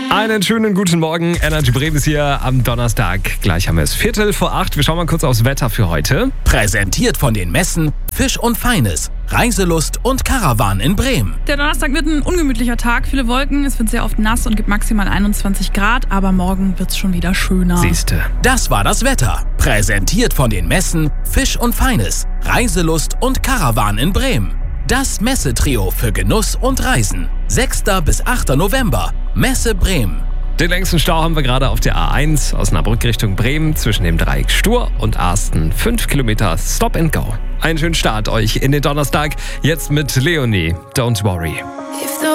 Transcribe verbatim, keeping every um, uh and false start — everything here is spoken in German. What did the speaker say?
Einen schönen guten Morgen. Energy Bremen ist hier am Donnerstag. Gleich haben wir es Viertel vor acht. Wir schauen mal kurz aufs Wetter für heute. Präsentiert von den Messen Fisch und Feines, Reiselust und Caravan in Bremen. Der Donnerstag wird ein ungemütlicher Tag. Viele Wolken, es wird sehr oft nass und gibt maximal einundzwanzig Grad. Aber morgen wird es schon wieder schöner. Siehste. Das war das Wetter. Präsentiert von den Messen Fisch und Feines, Reiselust und Caravan in Bremen. Das Messetrio für Genuss und Reisen. sechster bis achter November. Messe Bremen. Den längsten Stau haben wir gerade auf der A eins aus Osnabrück Richtung Bremen zwischen dem Dreieck Stur und Arsten. Fünf Kilometer Stop and Go. Einen schönen Start euch in den Donnerstag. Jetzt mit Leonie. Don't worry.